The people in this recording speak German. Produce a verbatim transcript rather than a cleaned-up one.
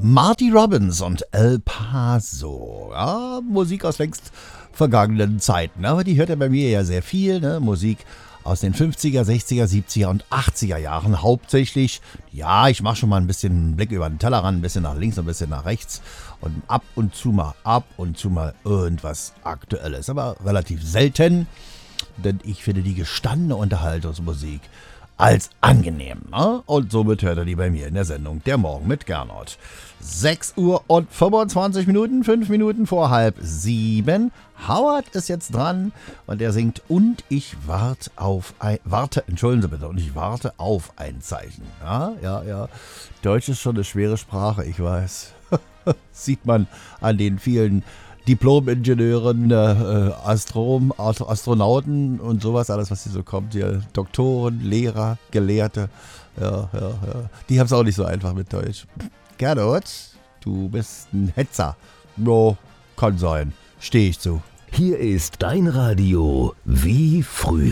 Marty Robbins und El Paso. Ja, Musik aus längst vergangenen Zeiten. Aber die hört er bei mir ja sehr viel. Ne? Musik aus den fünfziger, sechziger, siebziger und achtziger Jahren hauptsächlich. Ja, ich mache schon mal ein bisschen einen Blick über den Tellerrand, ein bisschen nach links, ein bisschen nach rechts. Und ab und zu mal, ab und zu mal irgendwas Aktuelles. Aber relativ selten, denn ich finde die gestandene Unterhaltungsmusik als angenehm. Ne? Und somit hört er die bei mir in der Sendung Der Morgen mit Gernot. sechs Uhr und fünfundzwanzig Minuten, fünf Minuten vor halb sieben. Howard ist jetzt dran und er singt Und ich warte auf ein, warte, entschuldigen Sie bitte, und ich warte auf ein Zeichen. Ja, ja, ja. Deutsch ist schon eine schwere Sprache, ich weiß. Sieht man an den vielen Diplom-Ingenieuren, äh, Astrom, Astronauten und sowas, alles was hier so kommt. Hier Doktoren, Lehrer, Gelehrte, ja, ja, ja. Die haben es auch nicht so einfach mit Deutsch. Gernot, du bist ein Hetzer. No, kann sein. Stehe ich zu. Hier ist dein Radio wie früher.